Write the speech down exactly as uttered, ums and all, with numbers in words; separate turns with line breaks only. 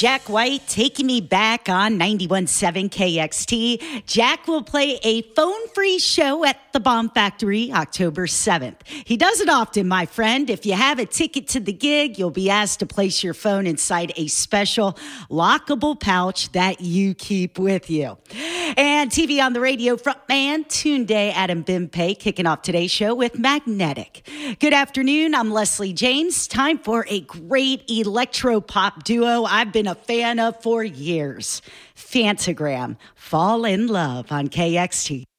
Jack White taking me back on ninety-one point seven K X T. Jack will play a phone-free show at the Bomb Factory October seventh. He does it often, my friend. If you have a ticket to the gig, you'll be asked to place your phone inside a special lockable pouch that you keep with you. And T V on the Radio frontman Tunde Adam Bimpe kicking off today's show with Magnetic. Good afternoon. I'm Leslie James. Time for a great electro-pop duo I've been a fan of for years. Phantogram, Fall in Love on K X T.